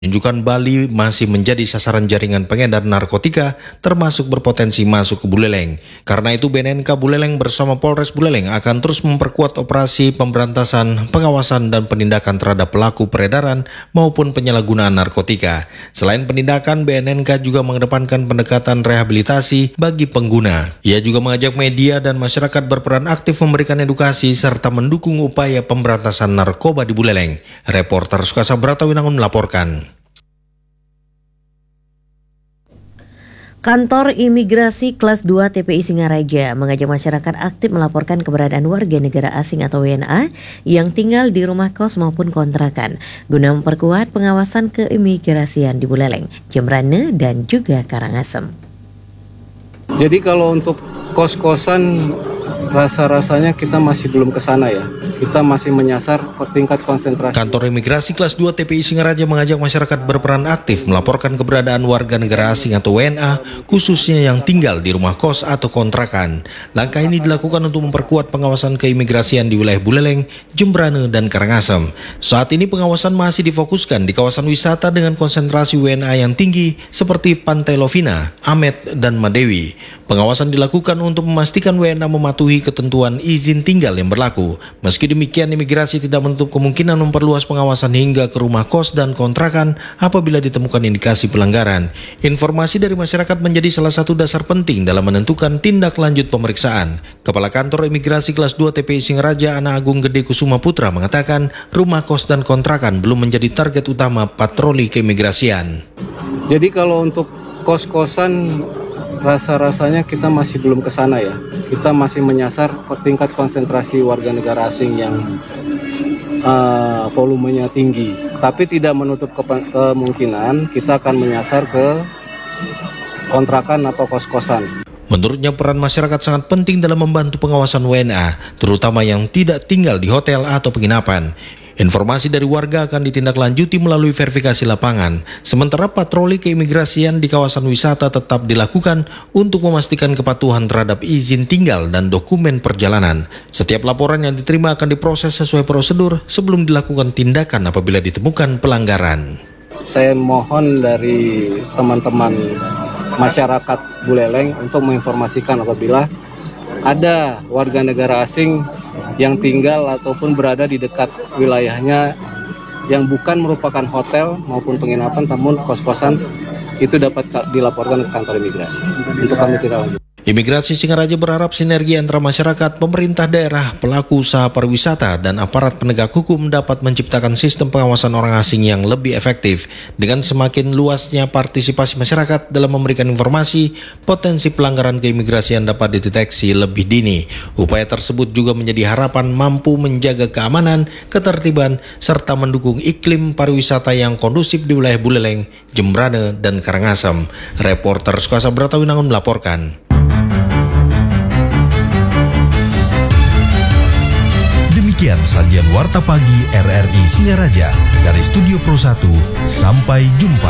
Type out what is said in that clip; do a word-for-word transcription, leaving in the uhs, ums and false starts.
menunjukkan Bali masih menjadi sasaran jaringan pengedar narkotika termasuk berpotensi masuk ke Buleleng. Karena itu B N N K Buleleng bersama Polres Buleleng akan terus memperkuat operasi pemberantasan, pengawasan dan penindakan terhadap pelaku peredaran maupun penyalahgunaan narkotika. Selain penindakan, B N N K juga mengedepankan pendekatan rehabilitasi bagi pengguna. Ia juga mengajak media dan masyarakat berperan aktif memberikan edukasi serta mendukung upaya pemberantasan narkoba di Buleleng. Reporter Sukasa Bratawinangun melaporkan. Kantor Imigrasi Kelas dua T P I Singaraja mengajak masyarakat aktif melaporkan keberadaan warga negara asing atau W N A yang tinggal di rumah kos maupun kontrakan guna memperkuat pengawasan keimigrasian di Buleleng, Jembrana dan juga Karangasem. Jadi kalau untuk kos-kosan rasa-rasanya kita masih belum ke sana ya. Kita masih menyasar tingkat konsentrasi. Kantor Imigrasi Kelas dua T P I Singaraja mengajak masyarakat berperan aktif melaporkan keberadaan warga negara asing atau W N A, khususnya yang tinggal di rumah kos atau kontrakan. Langkah ini dilakukan untuk memperkuat pengawasan keimigrasian di wilayah Buleleng, Jembrana, dan Karangasem. Saat ini pengawasan masih difokuskan di kawasan wisata dengan konsentrasi W N A yang tinggi seperti Pantai Lovina, Amet, dan Madewi. Pengawasan dilakukan untuk memastikan W N A mematuhi ketentuan izin tinggal yang berlaku. Meski demikian, imigrasi tidak menutup kemungkinan memperluas pengawasan hingga ke rumah kos dan kontrakan apabila ditemukan indikasi pelanggaran. Informasi dari masyarakat menjadi salah satu dasar penting dalam menentukan tindak lanjut pemeriksaan. Kepala Kantor Imigrasi Kelas dua T P I Singaraja, Ana Agung Gede Kusuma Putra, mengatakan rumah kos dan kontrakan belum menjadi target utama patroli keimigrasian. Jadi kalau untuk kos-kosan rasa-rasanya kita masih belum ke sana ya. Kita masih menyasar tingkat konsentrasi warga negara asing yang uh, volumenya tinggi. Tapi tidak menutup ke- kemungkinan kita akan menyasar ke kontrakan atau kos-kosan. Menurutnya peran masyarakat sangat penting dalam membantu pengawasan W N A, terutama yang tidak tinggal di hotel atau penginapan. Informasi dari warga akan ditindaklanjuti melalui verifikasi lapangan, sementara patroli keimigrasian di kawasan wisata tetap dilakukan untuk memastikan kepatuhan terhadap izin tinggal dan dokumen perjalanan. Setiap laporan yang diterima akan diproses sesuai prosedur sebelum dilakukan tindakan apabila ditemukan pelanggaran. Saya mohon dari teman-teman masyarakat Buleleng untuk menginformasikan apabila ada warga negara asing yang tinggal ataupun berada di dekat wilayahnya yang bukan merupakan hotel maupun penginapan namun kos-kosan, itu dapat dilaporkan ke kantor imigrasi untuk kami tidak lanjut. Imigrasi Singaraja berharap sinergi antara masyarakat, pemerintah daerah, pelaku usaha pariwisata, dan aparat penegak hukum dapat menciptakan sistem pengawasan orang asing yang lebih efektif. Dengan semakin luasnya partisipasi masyarakat dalam memberikan informasi, potensi pelanggaran keimigrasian dapat dideteksi lebih dini. Upaya tersebut juga menjadi harapan mampu menjaga keamanan, ketertiban, serta mendukung iklim pariwisata yang kondusif di wilayah Buleleng, Jembrana, dan Karangasem. Reporter Sukasa Bratawinangun melaporkan. Demikian sajian Warta Pagi R R I Singaraja dari Studio Pro satu. Sampai jumpa.